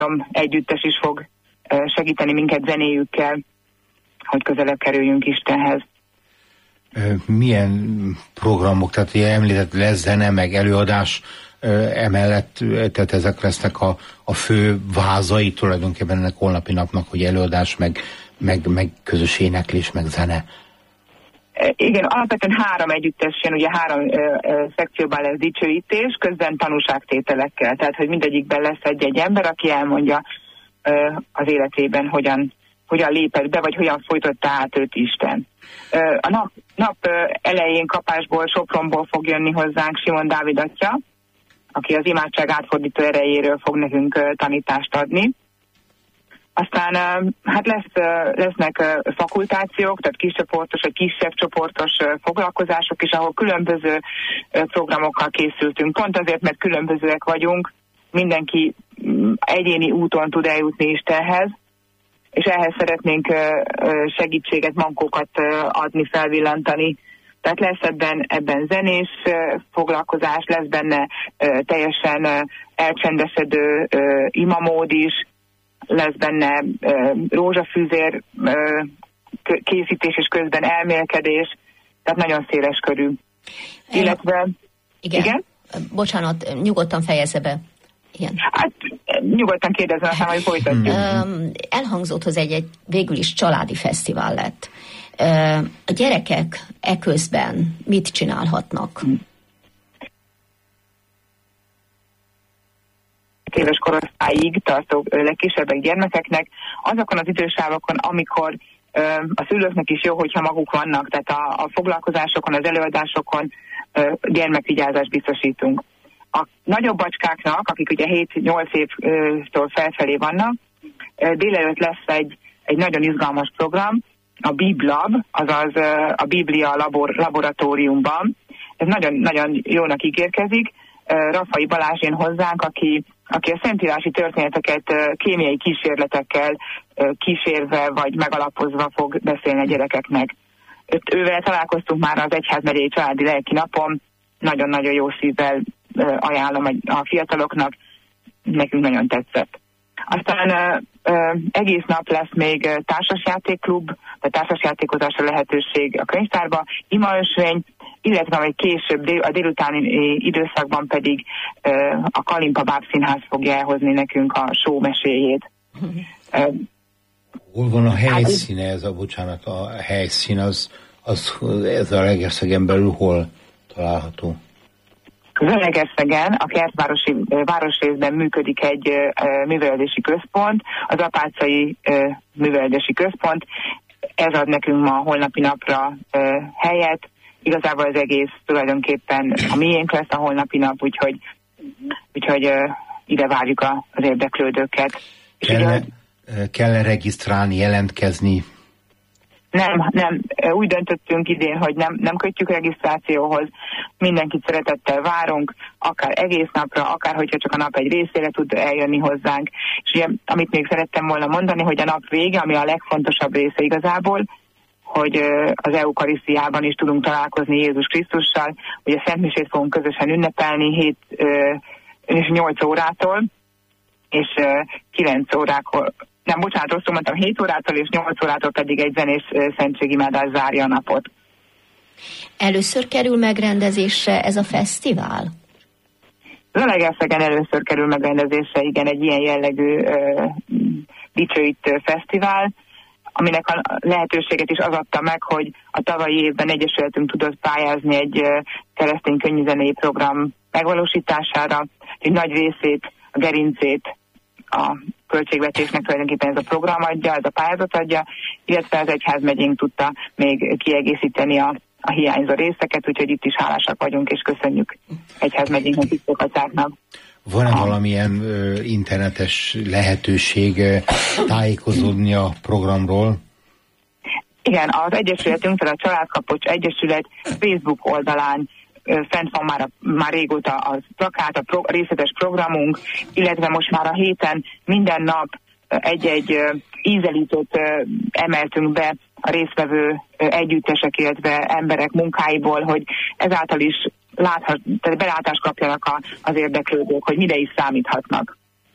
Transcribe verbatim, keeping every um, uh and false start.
együttes is fog segíteni minket zenéjükkel, hogy közelebb kerüljünk Istenhez. Milyen programok, tehát ugye említett, lesz zene, meg előadás, emellett, tehát ezek lesznek a, a fő vázai tulajdonképpen ennek holnapi napnak, hogy előadás, meg, meg, meg közös éneklés, meg zene. Igen, alapvetően három együttes jön, ugye három ö, ö, szekcióban lesz dicsőítés, közben tanúságtételekkel, tehát hogy mindegyikben lesz egy-egy ember, aki elmondja ö, az életében, hogyan, hogyan lépett be, vagy hogyan folytatta át őt Isten. Ö, a nap, nap ö, elején Kapásból, Sopronból fog jönni hozzánk Simon Dávid atya, aki az imádság átfordító erejéről fog nekünk ö, tanítást adni. Aztán hát lesz, lesznek fakultációk, tehát kiscsoportos vagy kisebb csoportos foglalkozások is, ahol különböző programokkal készültünk. Pont azért, mert különbözőek vagyunk, mindenki egyéni úton tud eljutni Istenhez, és ehhez szeretnénk segítséget, mankókat adni, felvillantani. Tehát lesz ebben, ebben zenés foglalkozás, lesz benne teljesen elcsendesedő imamód is, lesz benne uh, rózsafűzér uh, készítés és közben elmélkedés, tehát nagyon széles körű. El... Illetve... Igen. Igen? Bocsánat, nyugodtan fejezze be. Igen. Hát nyugodtan kérdezem, aztán majd folytatjuk. Um, elhangzott, hogy egy, egy végül is családi fesztivál lett. Uh, a gyerekek eközben mit csinálhatnak? Hmm. éves korosztályig tartó legkisebbek gyermekeknek, azokon az idősávokon, amikor ö, a szülőknek is jó, hogyha maguk vannak, tehát a, a foglalkozásokon, az előadásokon ö, gyermekvigyázást biztosítunk. A nagyobb bacskáknak, akik ugye hét-nyolc évtől felfelé vannak, ö, délelőtt lesz egy, egy nagyon izgalmas program, a Biblab, azaz ö, a Biblia labor, laboratóriumban. Ez nagyon, nagyon jónak ígérkezik. Rafai Balázs jön hozzánk, aki, aki a szentírási történeteket kémiai kísérletekkel kísérve vagy megalapozva fog beszélni a gyerekeknek. Öt, ővel találkoztunk már az Egyházmegyei Családi Lelki Napon, nagyon-nagyon jó szívvel ajánlom a fiataloknak, nekünk nagyon tetszett. Aztán ö, ö, egész nap lesz még társasjátékklub, tehát társasjátékozásra lehetőség a könyvtárba, imaösvény, illetve majd később dél, a délutáni időszakban pedig ö, a Kalimpa Bábszínház fogja elhozni nekünk a show meséjét. Hol van a helyszíne ez a, bocsánat, a helyszín, az, az ez a Legerszegen belül hol található? Zalaegerszegen a Kertvárosi városrészben működik egy uh, művelődési központ, az Apácai uh, művelődési központ. Ez ad nekünk ma holnapi napra uh, helyet. Igazából az egész tulajdonképpen a miénk lesz a holnapi nap, úgyhogy, úgyhogy uh, ide várjuk a, az érdeklődőket. Kell-e, kell-e regisztrálni, jelentkezni? Nem, nem. Úgy döntöttünk idén, hogy nem, nem kötjük regisztrációhoz. Mindenkit szeretettel várunk, akár egész napra, akár hogyha csak a nap egy részére tud eljönni hozzánk. És ugye, amit még szerettem volna mondani, hogy a nap vége, ami a legfontosabb része igazából, hogy az eukarisztiában is tudunk találkozni Jézus Krisztussal. Ugye Szentmisét fogunk közösen ünnepelni hét és nyolc órától, és kilenc órákor, nem, bocsánat, rosszul mondtam, hét órától és nyolc órától pedig egy zenés szentségimádás zárja a napot. Először kerül megrendezésre ez a fesztivál? Zalaegerszegen először kerül megrendezésre, igen, egy ilyen jellegű uh, dicsőítő fesztivál, aminek a lehetőséget is az adta meg, hogy a tavalyi évben egyesületünk tudott pályázni egy uh, keresztény könnyűzenei program megvalósítására, egy nagy részét, a gerincét a költségvetésnek tulajdonképpen ez a program adja, ez a pályázat adja, illetve az egyházmegyénk tudta még kiegészíteni a, a hiányzó részeket, úgyhogy itt is hálásak vagyunk, és köszönjük egyházmegyénknek, tisztogatáknak. Van-e valamilyen ö, internetes lehetőség ö, tájékozódni a programról? Igen, az Egyesületünk, tehát a Családkapocs Egyesület Facebook oldalán fent van már, a, már régóta az plakát, a pro, részletes programunk, illetve most már a héten minden nap egy-egy ízelítőt emeltünk be a résztvevő együttesek, illetve emberek munkáiból, hogy ezáltal is láthat, tehát belátást kapjanak a, az érdeklődők, hogy mire is számíthatnak.